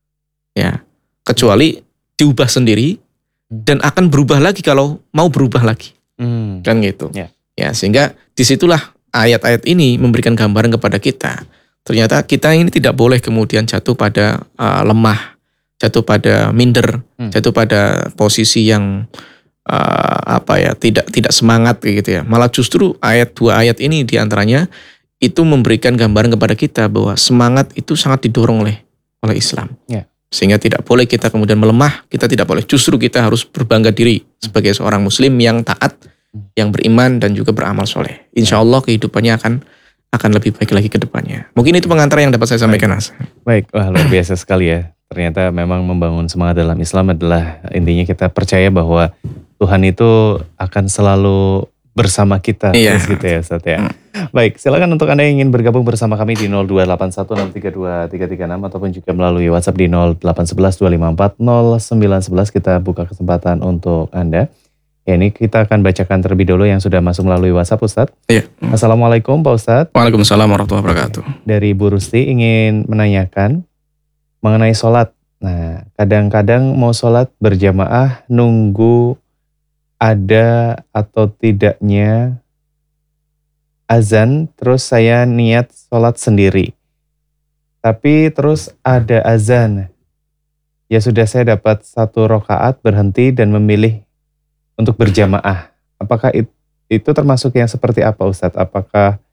S2: ya kecuali diubah sendiri dan akan berubah lagi kalau mau berubah lagi, hmm. kan gitu. Yeah. Ya sehingga disitulah ayat-ayat ini memberikan gambaran kepada kita. Ternyata kita ini tidak boleh kemudian jatuh pada uh, lemah, jatuh pada minder, hmm. jatuh pada posisi yang uh, apa ya tidak tidak semangat gitu ya. Malah justru ayat dua ayat ini diantaranya itu memberikan gambaran kepada kita bahwa semangat itu sangat didorong oleh oleh Islam. Ya. Sehingga tidak boleh kita kemudian melemah, kita tidak boleh. Justru kita harus berbangga diri sebagai seorang muslim yang taat, yang beriman dan juga beramal soleh. Insya Allah kehidupannya akan akan lebih baik lagi ke depannya. Mungkin itu pengantar yang dapat saya sampaikan, Mas.
S1: Baik, wah luar biasa sekali ya. Ternyata memang membangun semangat dalam Islam adalah intinya kita percaya bahwa Tuhan itu akan selalu bersama kita, iya. Terus gitu ya Ustaz ya. Hmm. Baik, silakan untuk Anda yang ingin bergabung bersama kami di nol dua delapan satu enam tiga dua tiga tiga enam ataupun juga melalui WhatsApp di nol delapan satu satu dua lima empat nol sembilan satu satu. Kita buka kesempatan untuk Anda. Ya ini kita akan bacakan terlebih dulu yang sudah masuk melalui WhatsApp Ustaz.
S2: Iya.
S1: Assalamualaikum Pak Ustaz.
S2: Waalaikumsalam warahmatullahi wabarakatuh.
S1: Dari Bu Rusti ingin menanyakan mengenai sholat. Nah, kadang-kadang mau sholat berjamaah nunggu ada atau tidaknya azan, terus saya niat sholat sendiri. Tapi terus ada azan. Ya sudah saya dapat satu rakaat berhenti dan memilih untuk berjamaah. Apakah itu termasuk yang seperti apa Ustadz? Apakah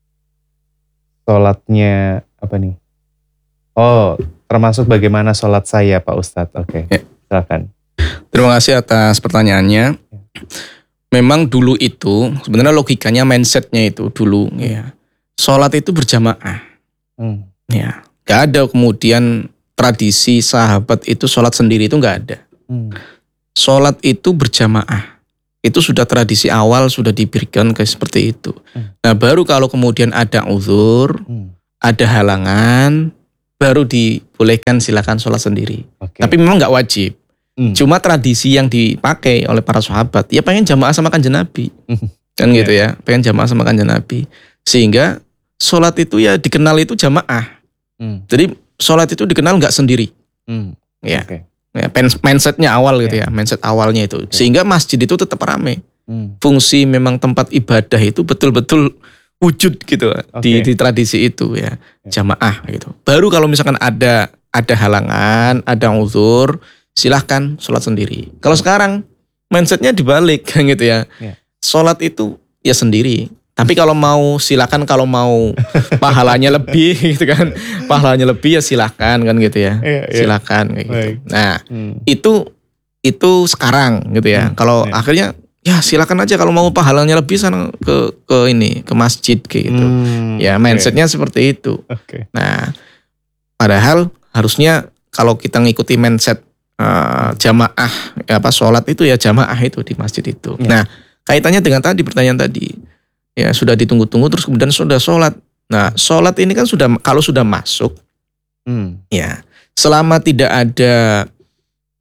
S1: sholatnya apa nih? Oh, termasuk bagaimana sholat saya Pak Ustadz? Oke, okay. Silakan.
S2: Terima kasih atas pertanyaannya. Memang dulu itu sebenarnya logikanya mindsetnya itu dulu ya sholat itu berjamaah, hmm. ya nggak ada kemudian tradisi sahabat itu sholat sendiri itu nggak ada. Hmm. Sholat itu berjamaah itu sudah tradisi awal sudah diberikan kayak seperti itu. Hmm. Nah baru kalau kemudian ada uzur, hmm. ada halangan, baru dibolehkan silakan sholat sendiri. Okay. Tapi memang nggak wajib. Hmm. Cuma tradisi yang dipakai oleh para sahabat, ya pengen jamaah sama kanjeng Nabi, kan gitu ya, pengen jamaah sama kanjeng Nabi, sehingga sholat itu ya dikenal itu jamaah. Hmm. Jadi sholat itu dikenal nggak sendiri, hmm. ya, okay. ya mindsetnya awal gitu yeah. ya, mindset awalnya itu, okay. Sehingga masjid itu tetap ramai. Hmm. Fungsi memang tempat ibadah itu betul-betul wujud gitu okay. di, di tradisi itu ya, jamaah gitu. Baru kalau misalkan ada ada halangan, ada uzur, silahkan sholat sendiri. Kalau sekarang mindsetnya dibalik kan gitu ya. Yeah. Sholat itu ya sendiri. Tapi kalau mau silakan, kalau mau pahalanya lebih gitu kan. Pahalanya lebih ya silahkan kan gitu ya. Yeah, yeah. Silahkan kayak gitu. Nah hmm. itu itu sekarang gitu ya. Hmm. Kalau yeah. akhirnya ya silakan aja kalau mau pahalanya lebih sana ke ke ini ke masjid kayak gitu. Hmm. Ya mindsetnya okay. seperti itu. Okay. Nah padahal harusnya kalau kita ngikuti mindset Uh, jamaah apa sholat itu ya jamaah itu di masjid itu. Ya. Nah kaitannya dengan tadi pertanyaan tadi ya sudah ditunggu-tunggu terus kemudian sudah sholat. Nah sholat ini kan sudah kalau sudah masuk hmm. ya selama tidak ada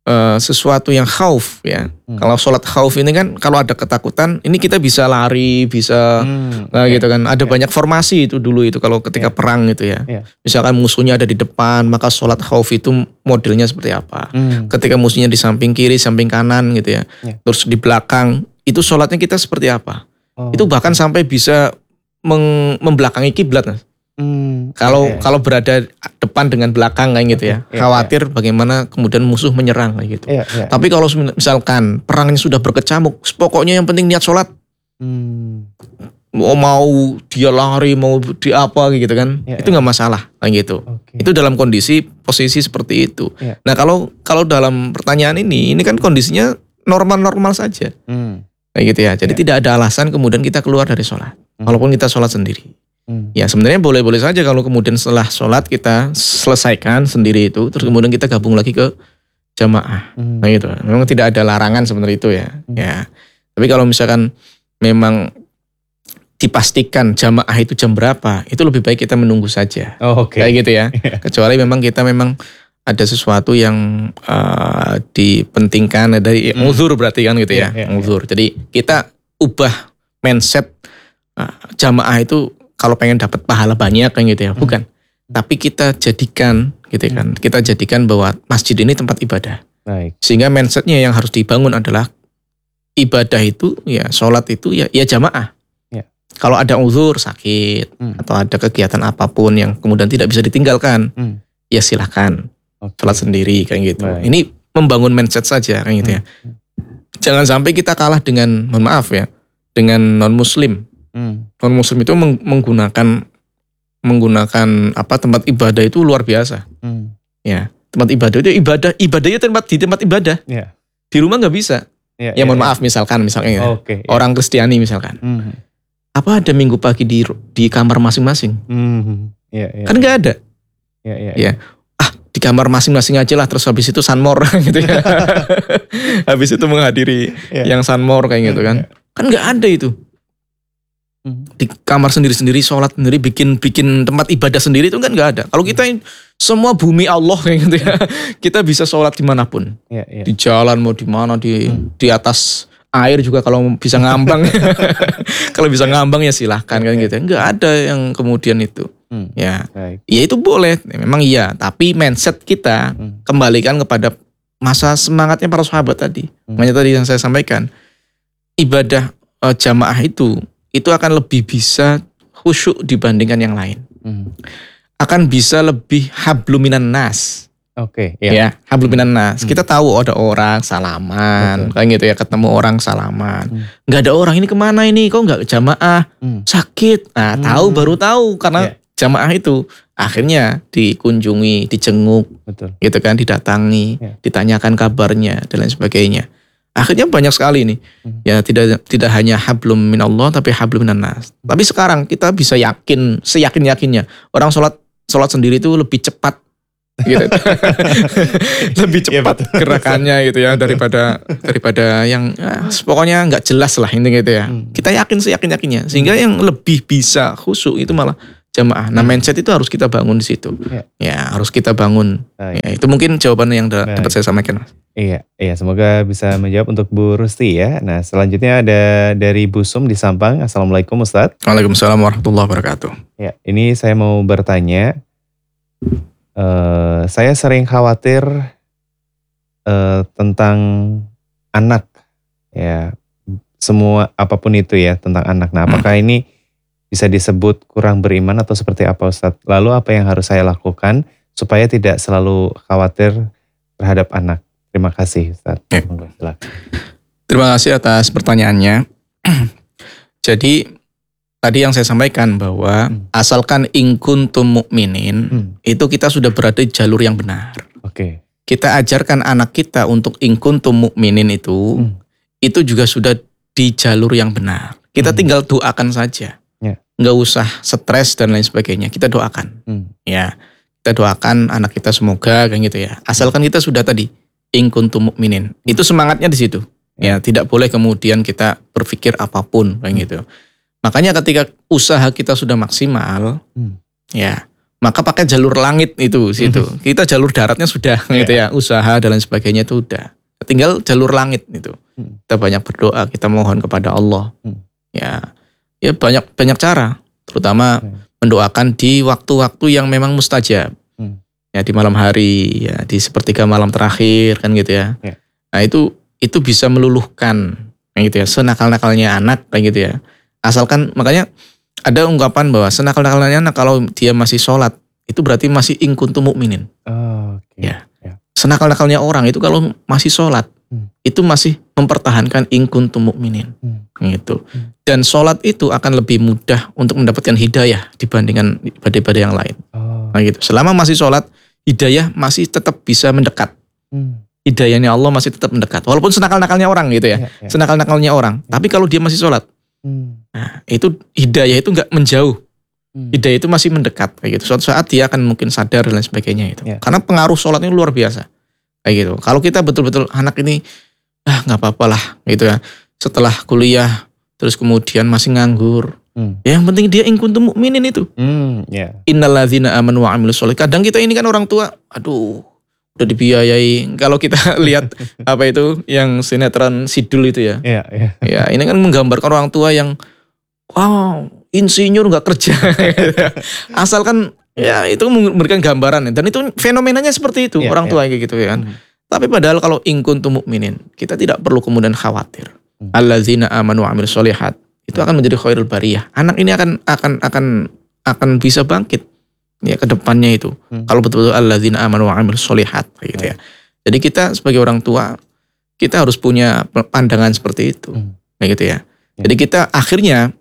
S2: uh, sesuatu yang khauf ya. Hmm. Kalau sholat khauf ini kan kalau ada ketakutan, ini kita bisa lari, bisa hmm, nah okay. gitu kan. Ada yeah. banyak formasi itu dulu itu kalau ketika yeah. perang gitu ya. Yeah. Misalkan musuhnya ada di depan, maka sholat khauf itu modelnya seperti apa. Hmm. Ketika musuhnya di samping kiri, samping kanan gitu ya. Yeah. Terus di belakang, itu sholatnya kita seperti apa. Oh. Itu bahkan sampai bisa meng- membelakangi kiblat. Hmm, kalau yeah. kalau berada depan dengan belakang kayak gitu ya, yeah, khawatir yeah. bagaimana kemudian musuh menyerang kayak gitu. Yeah, yeah. Tapi kalau misalkan perangnya sudah berkecamuk, pokoknya yang penting niat sholat. Hmm. Mau mau dia lari, mau di apa gitu kan, yeah, itu nggak yeah. masalah kayak gitu. Okay. Itu dalam kondisi posisi seperti itu. Yeah. Nah kalau kalau dalam pertanyaan ini, ini kan kondisinya normal-normal saja, hmm. kayak gitu ya. Jadi yeah. tidak ada alasan kemudian kita keluar dari sholat, hmm. walaupun kita sholat sendiri. Hmm. Ya sebenarnya boleh-boleh saja kalau kemudian setelah sholat kita selesaikan sendiri itu, terus kemudian kita gabung lagi ke jamaah, hmm. nah gitu. Memang tidak ada larangan sebenarnya itu ya. Hmm. Ya. Tapi kalau misalkan memang dipastikan jamaah itu jam berapa, itu lebih baik kita menunggu saja. Oh, okay. Kayak gitu ya. Kecuali memang kita memang ada sesuatu yang uh, dipentingkan dari hmm. uzur berarti kan gitu ya, yeah, yeah, uzur. Yeah. Jadi kita ubah mindset uh, jamaah itu kalau pengen dapat pahala banyak kan gitu ya, bukan. Hmm. Tapi kita jadikan gitu kan, hmm. kita jadikan bahwa masjid ini tempat ibadah. Baik. Sehingga mindsetnya yang harus dibangun adalah ibadah itu ya, sholat itu ya, ya jamaah. Ya. Kalau ada uzur sakit hmm. atau ada kegiatan apapun yang kemudian tidak bisa ditinggalkan, hmm. ya silahkan okay. sholat sendiri kayak gitu. Baik. Ini membangun mindset saja kayak gitu hmm. ya. Jangan sampai kita kalah dengan, mohon maaf ya, dengan non Muslim. Hmm. Non Muslim itu menggunakan menggunakan apa tempat ibadah itu luar biasa. Hmm. Ya, tempat ibadah itu ibadah ibadahnya tempat di tempat ibadah. Yeah. Di rumah nggak bisa. Yeah, ya mohon yeah, maaf yeah. misalkan misalnya oh, okay, yeah. orang Kristiani misalkan. Hmm. Apa ada minggu pagi di di kamar masing-masing? Hmm. Yeah, yeah, kan nggak ada. Yeah, yeah, ya. Ah di kamar masing-masing aja lah, terus habis itu sanmor gitu ya. Habis itu menghadiri yeah. yang sanmor kayak gitu kan. Yeah. Kan nggak ada itu. Di kamar sendiri-sendiri, sholat sendiri, bikin bikin tempat ibadah sendiri itu kan nggak ada. Kalau kita semua bumi Allah kayak gitu ya, kita bisa sholat dimanapun, ya, ya. Di jalan mau di mana, di hmm. di atas air juga kalau bisa ngambang, kalau bisa ngambang ya silahkan kan gitu. Nggak ada yang kemudian itu, hmm. ya, Baik. ya itu boleh, memang iya. Tapi mindset kita hmm. kembalikan kepada masa semangatnya para sahabat tadi. Hmm. Makanya tadi yang saya sampaikan, ibadah uh, jamaah itu itu akan lebih bisa khusyuk dibandingkan yang lain. Hmm. Akan bisa lebih habluminan nas. Oke. Okay, ya, habluminan nas. Hmm. Kita tahu ada orang salaman, kayak gitu ya, ketemu orang salaman. Hmm. Nggak ada orang, ini kemana ini? Kok nggak jamaah? Hmm. Sakit. Nah, hmm. tahu baru tahu karena yeah. jamaah itu akhirnya dikunjungi, dijenguk, Betul. gitu kan, didatangi, yeah. ditanyakan kabarnya dan lain sebagainya. Akhirnya banyak sekali nih, hmm. ya tidak tidak hanya hablum minallah tapi hablum minan nas. Tapi sekarang kita bisa yakin, seyakin yakinnya orang sholat sholat sendiri itu lebih cepat, gitu. lebih cepat ya, gerakannya gitu ya daripada daripada yang ya, pokoknya nggak jelas lah intinya gitu ya. Hmm. Kita yakin seyakin yakinnya, sehingga yang lebih bisa khusyuk itu malah jamaah. Nah mindset itu harus kita bangun di situ, ya, ya harus kita bangun. Ya, itu mungkin jawabannya yang dapat saya sampaikan, Mas.
S1: Iya, iya, semoga bisa menjawab untuk Bu Rusti ya. Nah, selanjutnya ada dari Bu Sum di Sampang. Assalamualaikum Ustadz.
S2: Waalaikumsalam warahmatullahi wabarakatuh.
S1: Ya, ini saya mau bertanya. Uh, saya sering khawatir uh, tentang anak, ya, semua apapun itu ya tentang anak. Nah, apakah hmm. ini bisa disebut kurang beriman atau seperti apa Ustadz? Lalu apa yang harus saya lakukan supaya tidak selalu khawatir terhadap anak? Terima kasih Ustaz. Ya.
S2: Terima kasih atas pertanyaannya. Jadi tadi yang saya sampaikan bahwa hmm. asalkan in kuntum mu'minin, hmm. itu kita sudah berada di jalur yang benar. Oke. Okay. Kita ajarkan anak kita untuk in kuntum mu'minin itu, hmm. itu juga sudah di jalur yang benar. Kita hmm. tinggal doakan saja. Yeah. Nggak usah stres dan lain sebagainya. Kita doakan. Hmm. Ya, kita doakan anak kita semoga kayak gitu ya. Asalkan kita sudah tadi in kuntum mu'minin. Itu semangatnya di situ. Ya, tidak boleh kemudian kita berpikir apapun kayak gitu. Makanya ketika usaha kita sudah maksimal, hmm. ya, maka pakai jalur langit itu situ. Mm-hmm. Kita jalur daratnya sudah yeah. gitu ya, usaha dan lain sebagainya itu udah. Tinggal jalur langit itu. Mm. Kita banyak berdoa, kita mohon kepada Allah. Mm. Ya, ya banyak banyak cara, terutama mm. mendoakan di waktu-waktu yang memang mustajab. Mm. Ya di malam hari, ya di sepertiga malam terakhir kan gitu ya. Yeah. Nah itu itu bisa meluluhkan, kayak gitu ya, senakal-nakalnya anak kayak gitu ya. Asalkan makanya ada ungkapan bahwa senakal-nakalnya anak kalau dia masih sholat itu berarti masih in kuntum mukminin.
S1: Oh, okay.
S2: Ya. Ya. Senakal-nakalnya orang itu kalau masih sholat hmm. itu masih mempertahankan in kuntum mukminin, hmm. gitu. Hmm. Dan sholat itu akan lebih mudah untuk mendapatkan hidayah dibandingkan ibadah-ibadah yang lain. Oh. Nah, gitu. Selama masih sholat, hidayah masih tetap bisa mendekat. Hmm. Hidayahnya Allah masih tetap mendekat. Walaupun senakal-nakalnya orang gitu ya, ya, ya. senakal-nakalnya orang. Ya. Tapi kalau dia masih sholat, Hmm. nah itu hidayah itu nggak menjauh, hmm. hidayah itu masih mendekat kayak gitu. Suatu saat dia akan mungkin sadar dan lain sebagainya itu. Yeah. Karena pengaruh sholatnya luar biasa kayak gitu. Kalau kita betul-betul anak ini ah nggak apa-apa lah gitu ya. Setelah kuliah terus kemudian masih nganggur, hmm. ya, yang penting dia in kuntum mukminin itu. Hmm, yeah. Innalladzina amanu wa amilus sholihat. Kadang kita ini kan orang tua, aduh udah dibiayai. Kalau kita lihat apa itu yang sinetron Sidul itu ya. Iya, iya. Ya, ini kan menggambarkan orang tua yang wow, insinyur nggak kerja. Asalkan ya itu memberikan gambaran dan itu fenomenanya seperti itu, ya, orang tua ya. Kayak gitu ya kan. Hmm. Tapi padahal kalau in kuntum mukminin, kita tidak perlu kemudian khawatir. Hmm. Alladzina amanu wa amilus sholihat. Itu akan menjadi khairul bariyah. Anak ini akan akan akan akan bisa bangkit. Ya ke depannya itu. Hmm. Kalau betul-betul alladzina amanu wa amilus sholihat gitu ya. Jadi kita sebagai orang tua kita harus punya pandangan seperti itu. Hmm. Kayak gitu ya. Hmm. Jadi kita akhirnya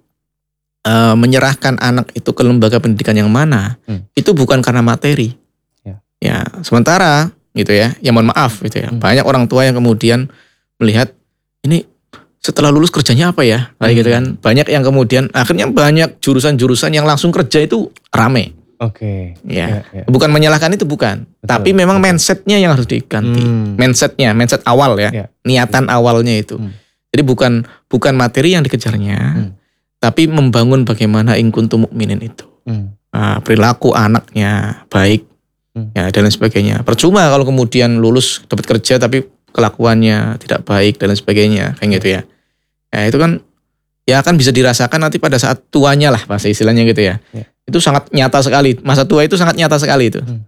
S2: uh, menyerahkan anak itu ke lembaga pendidikan yang mana? Hmm. Itu bukan karena materi. Ya. Ya, sementara gitu ya. Ya mohon maaf gitu ya. Hmm. Banyak orang tua yang kemudian melihat ini setelah lulus kerjanya apa ya? Kayak hmm. gitu kan. Banyak yang kemudian akhirnya banyak jurusan-jurusan yang langsung kerja itu rame.
S1: Oke.
S2: Okay. Ya. Ya, ya. Bukan menyalahkan itu bukan. Betul, tapi memang betul. Mindsetnya yang harus diganti. Hmm. Mindsetnya, mindset awal ya. ya. Niatan ya. Awalnya itu. Hmm. Jadi bukan bukan materi yang dikejarnya, hmm. tapi membangun bagaimana in kuntum mukminin itu. Hmm. Nah, perilaku anaknya baik, hmm. ya dan lain sebagainya. Percuma kalau kemudian lulus dapat kerja tapi kelakuannya tidak baik dan lain sebagainya, kayak gitu ya. Ya itu kan ya akan bisa dirasakan nanti pada saat tuanya lah bahasa istilahnya gitu ya. ya. Itu sangat nyata sekali. Masa tua itu sangat nyata sekali itu. Hmm.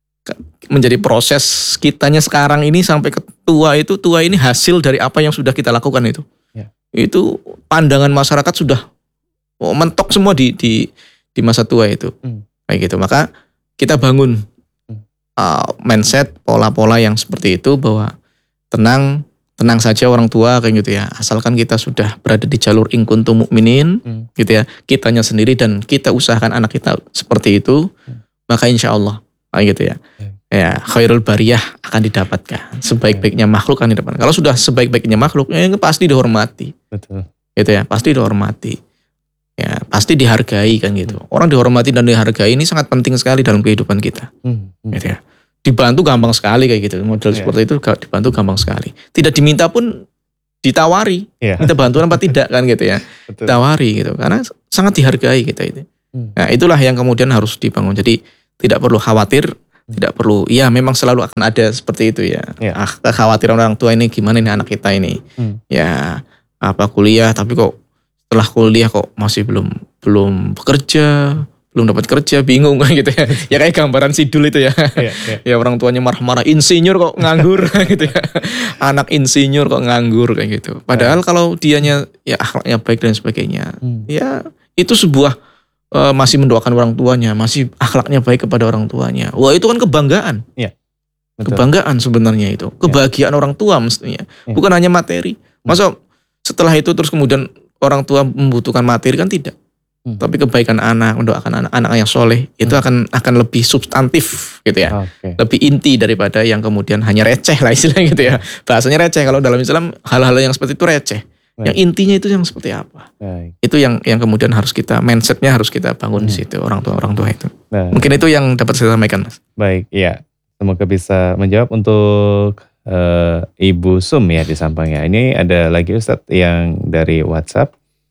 S2: Menjadi proses kitanya sekarang ini sampai ke tua itu, tua ini hasil dari apa yang sudah kita lakukan itu. Ya. Itu pandangan masyarakat sudah oh, mentok semua di di di masa tua itu. Hmm. Kayak gitu. Maka kita bangun hmm. uh, mindset, pola-pola yang seperti itu bahwa tenang, tenang saja orang tua kayak gitu ya. Asalkan kita sudah berada di jalur in kuntum mukminin hmm. gitu ya. Kitanya sendiri dan kita usahakan anak kita seperti itu, hmm. maka insya Allah kayak gitu ya. Hmm. Ya, khairul bariyah akan didapatkan. Sebaik-baiknya makhluk akan didapatkan. Kalau sudah sebaik-baiknya makhluk, ya pasti dihormati. Betul. Gitu ya, pasti dihormati. Ya, pasti dihargai kan gitu. Hmm. Orang dihormati dan dihargai ini sangat penting sekali dalam kehidupan kita. Hmm. Hmm. Gitu ya. Dibantu gampang sekali kayak gitu. Model yeah. seperti itu dibantu gampang sekali. Tidak diminta pun ditawari. Yeah. Minta bantuan apa tidak kan gitu ya. Betul. Ditawari gitu. Karena sangat dihargai kita itu. Hmm. Nah itulah yang kemudian harus dibangun. Jadi tidak perlu khawatir. Hmm. Tidak perlu. Ya memang selalu akan ada seperti itu ya. Yeah. Ah, kekhawatiran orang tua ini gimana nih anak kita ini. Hmm. Ya apa kuliah tapi kok setelah kuliah kok masih belum belum bekerja. Belum dapat kerja, bingung gitu ya. Ya kayak gambaran Sidul itu ya. Yeah, yeah. Ya orang tuanya marah-marah, insinyur kok nganggur gitu ya. Anak insinyur kok nganggur kayak gitu. Padahal yeah. kalau dianya ya akhlaknya baik dan sebagainya. Hmm. Ya itu sebuah uh, masih mendoakan orang tuanya, masih akhlaknya baik kepada orang tuanya. Wah itu kan kebanggaan. Yeah. Kebanggaan sebenarnya itu. Kebahagiaan yeah. orang tua mestinya. Yeah. Bukan hanya materi. Masa setelah itu terus kemudian orang tua membutuhkan materi kan tidak. Hmm. Tapi kebaikan anak, mendoakan anak-anak yang soleh itu hmm. akan akan lebih substantif gitu ya, okay. lebih inti daripada yang kemudian hanya receh lah istilahnya gitu ya. Bahasanya receh kalau dalam Islam hal-hal yang seperti itu receh. Baik. Yang intinya itu yang seperti apa? Baik. Itu yang yang kemudian harus kita mindsetnya harus kita bangun hmm. di situ orang tua orang tua itu. Baik. Mungkin itu yang dapat saya sampaikan, Mas.
S1: Baik, iya. Semoga bisa menjawab untuk uh, Ibu Sum ya di Sampang ya. Ini ada lagi Ustadz yang dari WhatsApp.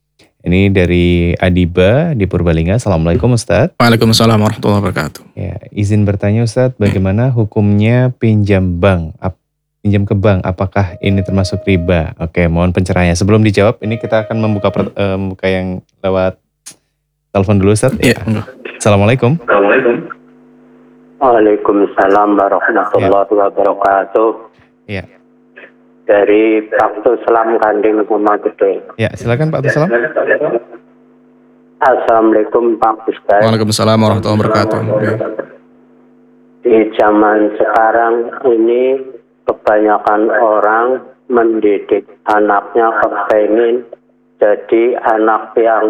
S1: Ini dari Adiba di Purbalingga. Assalamualaikum Ustadz.
S2: Waalaikumsalam warahmatullahi wabarakatuh.
S1: Ya, izin bertanya Ustadz, bagaimana hukumnya pinjam bank? Ap- pinjam ke bank, apakah ini termasuk riba? Oke, mohon pencerahannya. Sebelum dijawab, ini kita akan membuka per, eh, buka yang lewat telepon dulu Ustadz.
S2: Ya.
S1: Assalamualaikum.
S3: Assalamualaikum. Waalaikumsalam warahmatullahi wabarakatuh.
S1: Ya.
S3: Dari Pak Tuslam Kanding Rumah Gede.
S1: Ya, silakan Pak Tuslam.
S3: Assalamualaikum Pak Ustaz.
S2: Waalaikumsalam warahmatullahi wabarakatuh.
S3: Di zaman sekarang ini kebanyakan orang mendidik anaknya kepengen jadi anak yang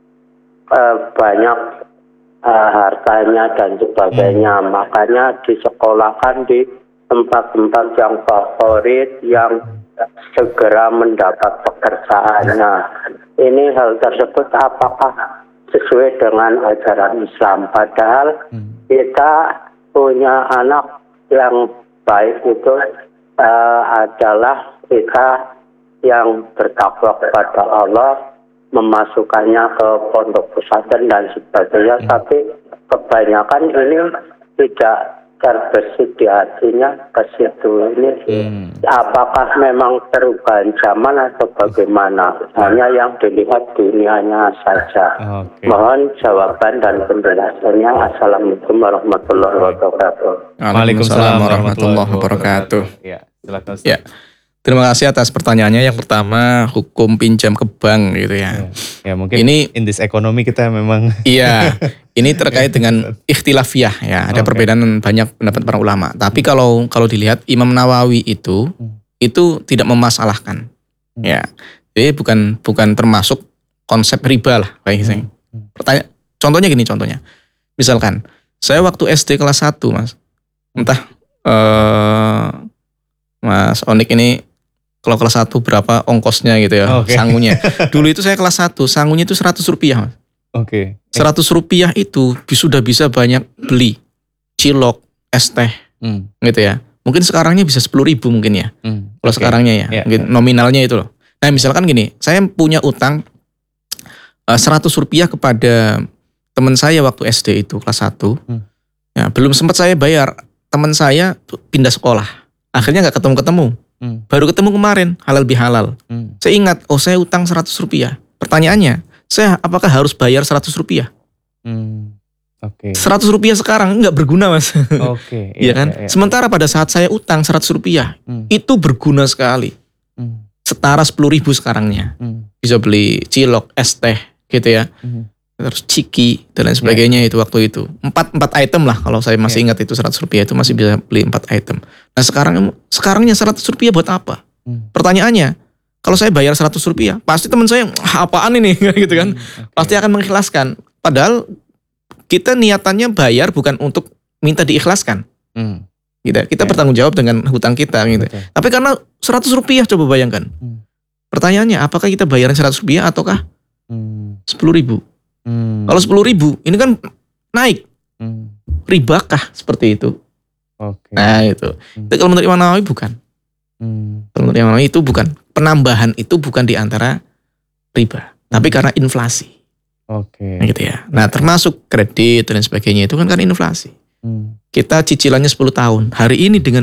S3: eh, banyak eh, hartanya dan sebagainya. Hmm. Makanya disekolahkan di tempat-tempat yang favorit yang segera mendapat pekerjaan. Nah, ini hal tersebut apakah sesuai dengan ajaran Islam? Padahal hmm. kita punya anak yang baik itu uh, adalah kita yang bertakwa kepada Allah, memasukkannya ke pondok pesantren dan sebagainya. Hmm. Tapi kebanyakan ini tidak terbesit di hatinya ke situ ini. Hmm. Apakah memang perubahan zaman atau bagaimana? Hanya yang dilihat dunianya saja. Okay. Mohon jawaban dan penjelasannya. Assalamualaikum warahmatullahi wabarakatuh.
S2: Waalaikumsalam warahmatullahi wabarakatuh.
S1: Ya, silakan.
S2: Ya. Terima kasih atas pertanyaannya. Yang pertama, hukum pinjam ke bank gitu ya.
S1: Ya, ya mungkin
S2: ini
S1: in this economy kita memang.
S2: Iya, ini terkait dengan ikhtilafiyah ya. Ada okay. perbedaan banyak pendapat para ulama. Tapi kalau kalau dilihat Imam Nawawi itu hmm. itu tidak memasalahkan. Hmm. Ya, jadi bukan bukan termasuk konsep riba lah kayak gitu. Hmm. Pertanyaan, contohnya gini contohnya. Misalkan saya waktu S D kelas satu Mas, entah uh, Mas Onik ini kalau kelas satu berapa ongkosnya gitu ya, okay. sangunya. Dulu itu saya kelas satu, sangunya itu seratus rupiah. Mas.
S1: Oke. Okay.
S2: seratus rupiah itu sudah bisa banyak beli cilok, es teh, hmm. gitu ya. Mungkin sekarangnya bisa sepuluh ribu mungkin ya. Hmm. Kalau okay. sekarangnya ya, yeah. mungkin nominalnya itu loh. Nah misalkan gini, saya punya utang uh, seratus rupiah kepada teman saya waktu S D itu kelas satu. Hmm. Ya, belum sempat saya bayar, teman saya pindah sekolah. Akhirnya gak ketemu-ketemu. Hmm. Baru ketemu kemarin, halal bihalal. Hmm. Saya ingat, oh saya utang seratus rupiah. Pertanyaannya, saya apakah harus bayar seratus rupiah?
S1: Hmm. Oke. Okay.
S2: seratus rupiah sekarang nggak berguna Mas.
S1: Oke. Okay.
S2: Iya kan? Iya, iya. Sementara pada saat saya utang seratus rupiah, hmm. itu berguna sekali. Hmm. Setara sepuluh ribu sekarangnya. Hmm. Bisa beli cilok, es teh gitu ya. Hmm. Terus ciki dan lain sebagainya yeah. itu waktu itu. Empat, empat item lah kalau saya masih yeah. ingat itu seratus rupiah itu masih bisa beli empat item. Nah sekarang sekarangnya seratus rupiah buat apa? Hmm. Pertanyaannya, kalau saya bayar seratus rupiah, pasti teman saya apaan ini gitu kan? Hmm, okay. Pasti akan mengikhlaskan. Padahal kita niatannya bayar bukan untuk minta diikhlaskan. Hmm. Gitu. Kita yeah. bertanggung jawab dengan hutang kita gitu. Okay. Tapi karena seratus rupiah coba bayangkan. Hmm. Pertanyaannya, apakah kita bayar seratus rupiah ataukah hmm. sepuluh ribu? Hmm. Kalau sepuluh ribu, ini kan naik. Hmm. Ribakah seperti itu?
S1: Oke. Okay.
S2: Nah itu. Hmm. Tapi kalau menurut Imam Nawawi bukan. Hmm. Kalau menurut Imam Nawawi itu bukan. Penambahan itu bukan di antara riba. Hmm. Tapi karena inflasi.
S1: Oke. Okay.
S2: Nah gitu ya. Nah termasuk kredit dan sebagainya itu kan karena inflasi. Hmm. Kita cicilannya sepuluh tahun. Hari ini dengan